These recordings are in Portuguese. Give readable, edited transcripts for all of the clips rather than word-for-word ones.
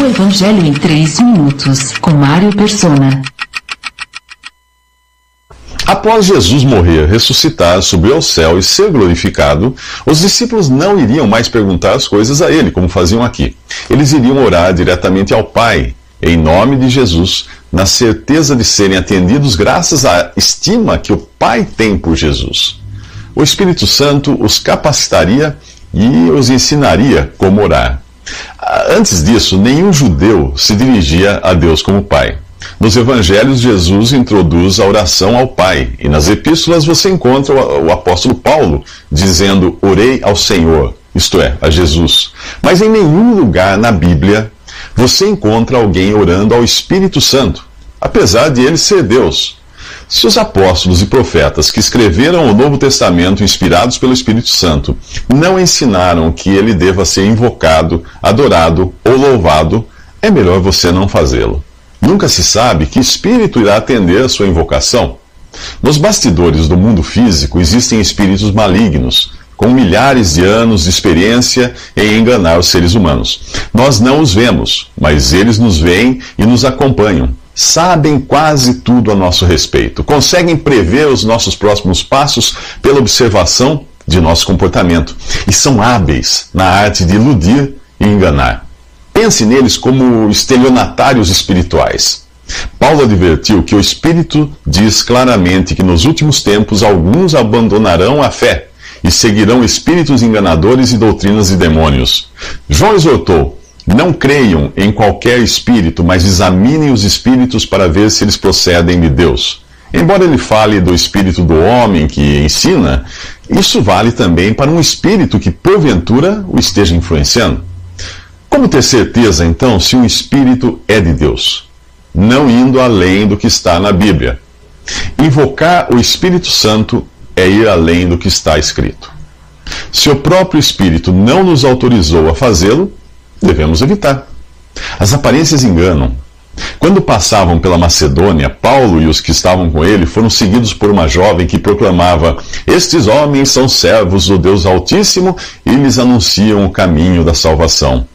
O Evangelho em 3 minutos, com Mário Persona. Após Jesus morrer, ressuscitar, subir ao céu e ser glorificado, os discípulos não iriam mais perguntar as coisas a ele, como faziam aqui. Eles iriam orar diretamente ao Pai, em nome de Jesus, na certeza de serem atendidos graças à estima que o Pai tem por Jesus. O Espírito Santo os capacitaria e os ensinaria como orar. Antes disso, nenhum judeu se dirigia a Deus como Pai. Nos evangelhos, Jesus introduz a oração ao Pai, e nas epístolas você encontra o apóstolo Paulo dizendo, orei ao Senhor, isto é, a Jesus. Mas em nenhum lugar na Bíblia você encontra alguém orando ao Espírito Santo, apesar de ele ser Deus. Se os apóstolos e profetas que escreveram o Novo Testamento inspirados pelo Espírito Santo não ensinaram que ele deva ser invocado, adorado ou louvado, é melhor você não fazê-lo. Nunca se sabe que espírito irá atender a sua invocação. Nos bastidores do mundo físico existem espíritos malignos, com milhares de anos de experiência em enganar os seres humanos. Nós não os vemos, mas eles nos veem e nos acompanham. Sabem quase tudo a nosso respeito. Conseguem prever os nossos próximos passos pela observação de nosso comportamento. E são hábeis na arte de iludir e enganar. Pense neles como estelionatários espirituais. Paulo advertiu que o Espírito diz claramente que nos últimos tempos alguns abandonarão a fé e seguirão espíritos enganadores e doutrinas de demônios. João exortou, não creiam em qualquer espírito, mas examinem os espíritos para ver se eles procedem de Deus. Embora ele fale do espírito do homem que ensina, isso vale também para um espírito que porventura o esteja influenciando. Como ter certeza, então, se um espírito é de Deus? Não indo além do que está na Bíblia. Invocar o Espírito Santo é ir além do que está escrito. Se o próprio Espírito não nos autorizou a fazê-lo, devemos evitar. As aparências enganam. Quando passavam pela Macedônia, Paulo e os que estavam com ele foram seguidos por uma jovem que proclamava: estes homens são servos do Deus Altíssimo e lhes anunciam o caminho da salvação.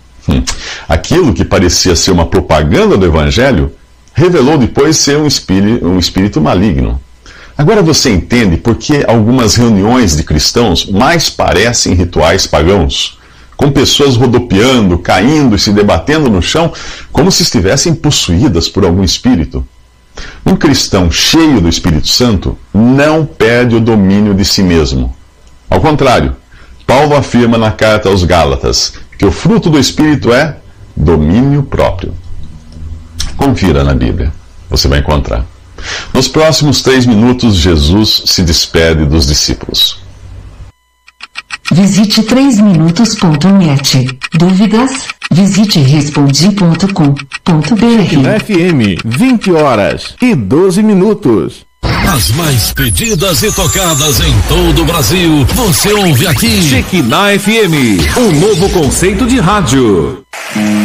Aquilo que parecia ser uma propaganda do Evangelho, revelou depois ser um espírito maligno. Agora você entende por que algumas reuniões de cristãos mais parecem rituais pagãos, com pessoas rodopiando, caindo e se debatendo no chão, como se estivessem possuídas por algum espírito. Um cristão cheio do Espírito Santo não perde o domínio de si mesmo. Ao contrário, Paulo afirma na carta aos Gálatas que o fruto do Espírito é domínio próprio. Confira na Bíblia, você vai encontrar. Nos próximos 3 minutos, Jesus se despede dos discípulos. Visite 3minutos.net. Dúvidas? Visite respondi.com.br. FM, 20 horas e 12 minutos. As mais pedidas e tocadas em todo o Brasil, você ouve aqui. Shekinah FM, um novo conceito de rádio.